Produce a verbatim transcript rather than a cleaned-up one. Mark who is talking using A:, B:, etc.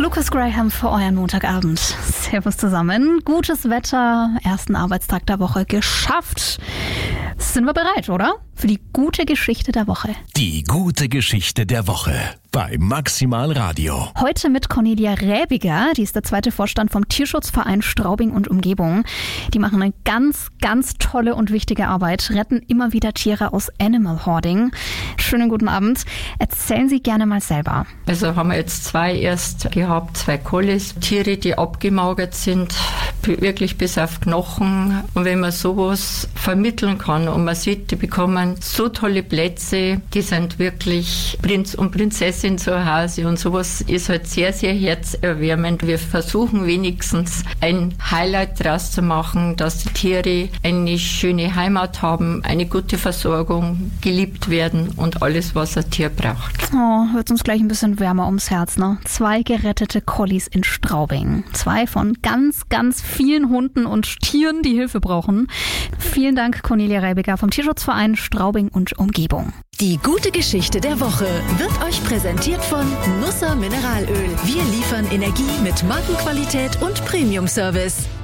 A: Lucas Graham für euren Montagabend. Servus zusammen. Gutes Wetter, ersten Arbeitstag der Woche geschafft. Sind wir bereit, oder? Für die gute Geschichte der Woche.
B: Die gute Geschichte der Woche bei Maximal Radio.
A: Heute mit Cornelia Räbiger, die ist der zweite Vorstand vom Tierschutzverein Straubing und Umgebung. Die machen eine ganz, ganz tolle und wichtige Arbeit, retten immer wieder Tiere aus Animal Hoarding. Schönen guten Abend. Erzählen Sie gerne mal selber.
C: Also haben wir jetzt zwei erst gehabt, zwei Collies, Tiere, die abgemagert sind, wirklich bis auf Knochen. Und wenn man sowas vermitteln kann und man sieht, die bekommen so tolle Plätze, die sind wirklich Prinz und Prinzessin zu Hause und sowas ist halt sehr, sehr herzerwärmend. Wir versuchen wenigstens ein Highlight draus zu machen, dass die Tiere eine schöne Heimat haben, eine gute Versorgung, geliebt werden und alles, was ein Tier braucht.
A: Oh, wird uns gleich ein bisschen wärmer ums Herz, ne? Zwei gerettete Collies in Straubing. Zwei von ganz, ganz vielen Hunden und Tieren, die Hilfe brauchen. Vielen Dank, Cornelia Räbiger vom Tierschutzverein Straubing und Umgebung.
D: Die gute Geschichte der Woche wird euch präsentiert von Nusser Mineralöl. Wir liefern Energie mit Markenqualität und Premium-Service.